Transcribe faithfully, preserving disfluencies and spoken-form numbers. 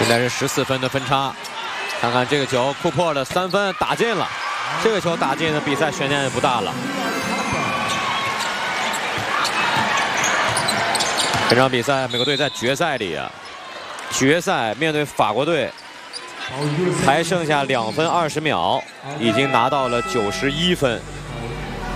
现在是十四分的分差。看看这个球，库珀的三分打进了，这个球打进的比赛悬念也不大了。这场比赛，美国队在决赛里啊，决赛面对法国队，还剩下两分二十秒，已经拿到了九十一分。